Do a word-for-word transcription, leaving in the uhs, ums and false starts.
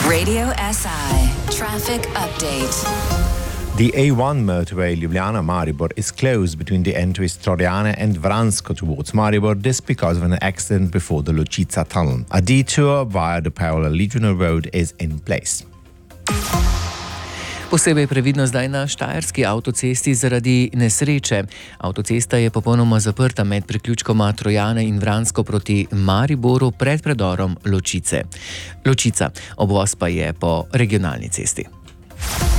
Radio S I Traffic Update. The A one motorway Ljubljana-Maribor is closed between the entries Troiana and Vransko towards Maribor, this because of an accident before the Lučica tunnel. A detour via the parallel regional road is in place. Posebej previdno zdaj na štajerski avtocesti zaradi nesreče. Avtocesta je popolnoma zaprta med priključkoma Trojane in Vransko proti Mariboru pred predorom Lučice. Lučica, obvoz pa je po regionalni cesti.